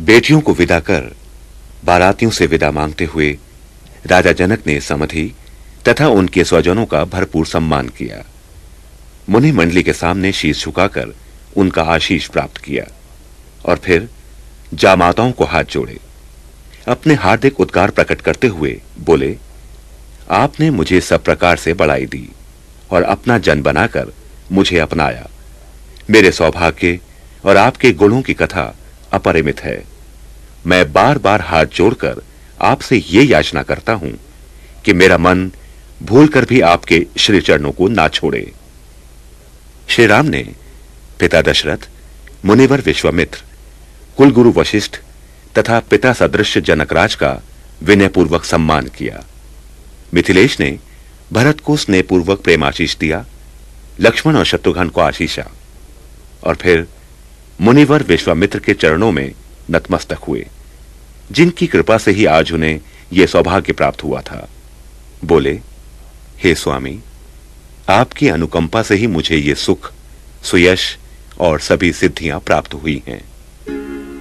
बेटियों को विदा कर बारातियों से विदा मांगते हुए राजा जनक ने समधि तथा उनके स्वजनों का भरपूर सम्मान किया। मुनि मंडली के सामने शीश झुकाकर उनका आशीष प्राप्त किया और फिर जामाताओं को हाथ जोड़े। अपने हार्दिक उद्गार प्रकट करते हुए बोले, आपने मुझे सब प्रकार से बड़ाई दी और अपना जन बनाकर मुझे अपनाया। मेरे सौभाग्य और आपके गुणों की कथा अपरिमित है। मैं बार बार हाथ जोड़कर आपसे ये याचना करता हूं कि मेरा मन भूलकर भी आपके श्री चरणों को ना छोड़े। श्री राम ने पिता दशरथ, मुनिवर विश्वामित्र, कुलगुरु वशिष्ठ तथा पिता सदृश जनकराज का विनयपूर्वक सम्मान किया। मिथिलेश ने भरत को स्नेहपूर्वक प्रेमाशीष दिया, लक्ष्मण और शत्रुघ्न को आशीषा और फिर मुनिवर विश्वामित्र के चरणों में नतमस्तक हुए, जिनकी कृपा से ही आज उन्हें यह सौभाग्य प्राप्त हुआ था। बोले, हे स्वामी, आपकी अनुकंपा से ही मुझे ये सुख, सुयश और सभी सिद्धियां प्राप्त हुई हैं।